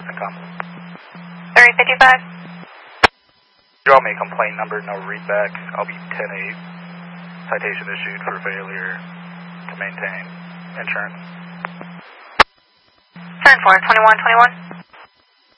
Income. 355. Draw me a complaint number, no readback. I'll be 10-8. Citation issued for failure to maintain insurance. Turn 4, 2121.